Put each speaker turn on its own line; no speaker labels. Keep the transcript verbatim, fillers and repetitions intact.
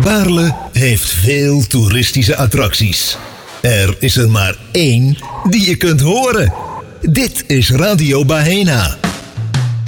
Baarle heeft veel toeristische attracties. Er is er maar één die je kunt horen. Dit is Radio Baena.